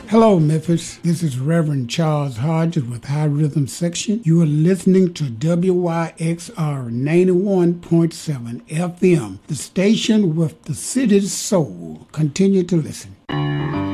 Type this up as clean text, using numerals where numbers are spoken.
Hello, Memphis. This is Reverend Charles Hodges with High Rhythm Section. You are listening to WYXR 91.7 FM, the station with the city's soul. Continue to listen.